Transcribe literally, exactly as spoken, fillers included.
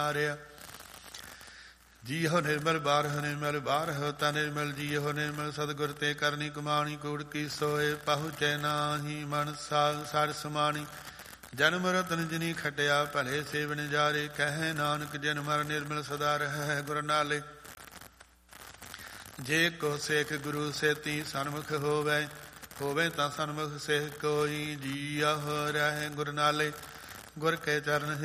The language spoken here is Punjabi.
ਮਾਰਿਆ। ਜੀਹੋ ਨਿਰਮਲ ਬਾਰਹ ਨਿਰਮਲ ਬਾਰਹ ਤਾ ਨਿਰਮਲ ਜੀਹੋ ਨਿਰਮਲ ਸਤਿਗੁਰ ਤੇ ਕਰਨੀ ਕਮਾਣੀ ਕੂੜ ਕੀ ਸੋਏ ਪਹੁੰਚੈ ਨਾਹੀ ਮਨ ਸਾਗ ਸੜ ਸਮਾਣੀ। ਜਨਮ ਰਤਨ ਜਿਨੀ ਖਟਿਆ ਭਲੇ ਸੇਵਨ ਜਾਰੇ ਕਹਿ ਨਾਨਕ ਜਨ ਮਰ ਨਿਰਮਲ ਸਦਾ ਰਹਿ ਗੁਰ ਨਾਲੇ। ਜੇ ਕੋ ਸੇਖ ਗੁਰੂ ਸੇਤੀ ਸਨਮੁਖ ਹੋਵੇ ਹੋਵੇ ਤਾਂ ਸਨਮੁਖ ਸੇਖ ਕੋਈ ਜੀਅ ਰਹਿ ਗੁਰ ਨਾਲੇ। ਗੁਰ ਕੇ ਚਰਨ